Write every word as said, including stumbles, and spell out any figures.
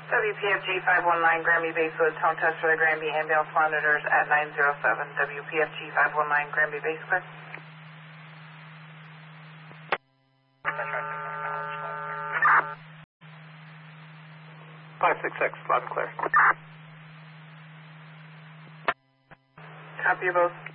W P F G five one nine Granby Basewood, tone test for the Granby ambulance monitors at nine zero seven. W P F G five one nine Granby Base clear. five six six, loud and clear. Copy both.